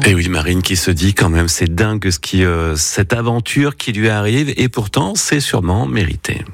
Et oui, Marine qui se dit quand même, c'est dingue cette aventure qui lui arrive, et pourtant c'est sûrement mérité.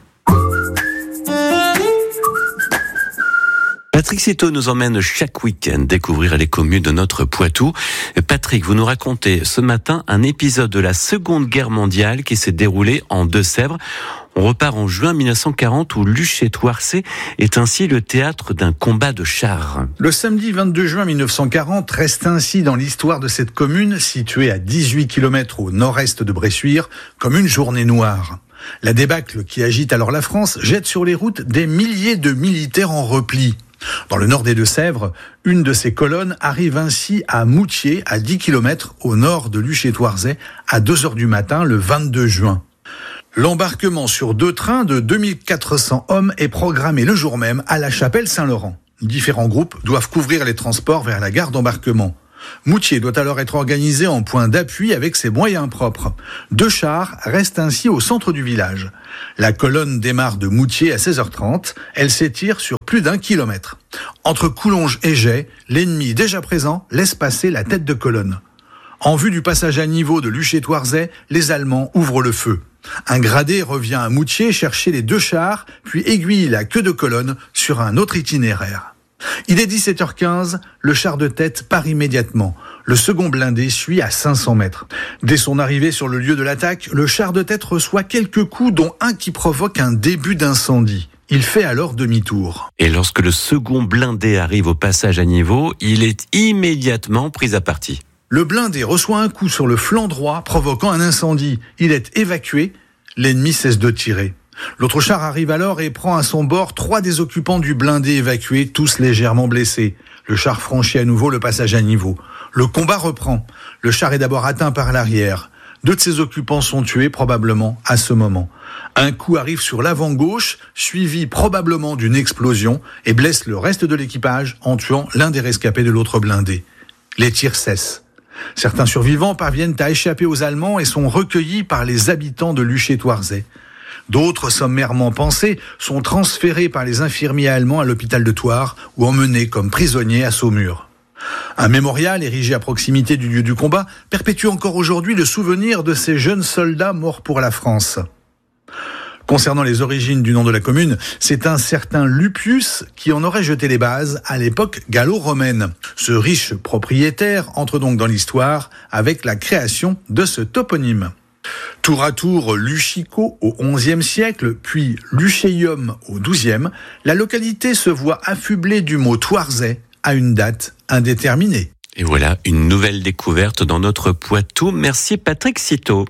Patrick Citeaux nous emmène chaque week-end découvrir les communes de notre Poitou. Patrick, vous nous racontez ce matin un épisode de la Seconde Guerre mondiale qui s'est déroulé en Deux-Sèvres. On repart en juin 1940 où Luché-Thouarcé est ainsi le théâtre d'un combat de chars. Le samedi 22 juin 1940 reste ainsi dans l'histoire de cette commune située à 18 km au nord-est de Bressuire comme une journée noire. La débâcle qui agite alors la France jette sur les routes des milliers de militaires en repli. Dans le nord des Deux-Sèvres, une de ces colonnes arrive ainsi à Moutier, à 10 km au nord de Luché-Thouarcé, à 2h du matin le 22 juin. L'embarquement sur 2 trains de 2400 hommes est programmé le jour même à la chapelle Saint-Laurent. Différents groupes doivent couvrir les transports vers la gare d'embarquement. Moutier doit alors être organisé en point d'appui avec ses moyens propres. 2 chars restent ainsi au centre du village. La colonne démarre de Moutier à 16h30. Elle s'étire sur plus d'1 kilomètre. Entre Coulonges et Jais, l'ennemi déjà présent laisse passer la tête de colonne. En vue du passage à niveau de Luché-Thouarcé, les Allemands ouvrent le feu. Un gradé revient à Moutier chercher les 2 chars, puis aiguille la queue de colonne sur un autre itinéraire. Il est 17h15, le char de tête part immédiatement. Le second blindé suit à 500 mètres. Dès son arrivée sur le lieu de l'attaque, le char de tête reçoit quelques coups, dont un qui provoque un début d'incendie. Il fait alors demi-tour. Et lorsque le second blindé arrive au passage à niveau, il est immédiatement pris à partie. Le blindé reçoit un coup sur le flanc droit, provoquant un incendie. Il est évacué. L'ennemi cesse de tirer. L'autre char arrive alors et prend à son bord 3 des occupants du blindé évacués, tous légèrement blessés. Le char franchit à nouveau le passage à niveau. Le combat reprend. Le char est d'abord atteint par l'arrière. 2 de ses occupants sont tués probablement à ce moment. Un coup arrive sur l'avant gauche, suivi probablement d'une explosion, et blesse le reste de l'équipage en tuant l'un des rescapés de l'autre blindé. Les tirs cessent. Certains survivants parviennent à échapper aux Allemands et sont recueillis par les habitants de Luché-Thouarcé. D'autres, sommairement pansés, sont transférés par les infirmiers allemands à l'hôpital de Thouars ou emmenés comme prisonniers à Saumur. Un mémorial érigé à proximité du lieu du combat perpétue encore aujourd'hui le souvenir de ces jeunes soldats morts pour la France. Concernant les origines du nom de la commune, c'est un certain Lupius qui en aurait jeté les bases à l'époque gallo-romaine. Ce riche propriétaire entre donc dans l'histoire avec la création de ce toponyme. Tour à tour Luchico au XIe siècle, puis Luchéium au XIIe, la localité se voit affublée du mot Thouarzais à une date indéterminée. Et voilà une nouvelle découverte dans notre Poitou. Merci Patrick Citeaux.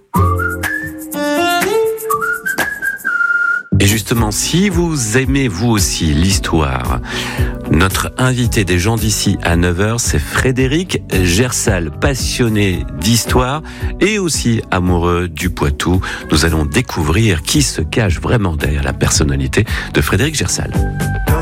Et justement, si vous aimez vous aussi l'histoire, notre invité des gens d'ici à 9h, c'est Frédéric Gersal, passionné d'histoire et aussi amoureux du Poitou. Nous allons découvrir qui se cache vraiment derrière la personnalité de Frédéric Gersal.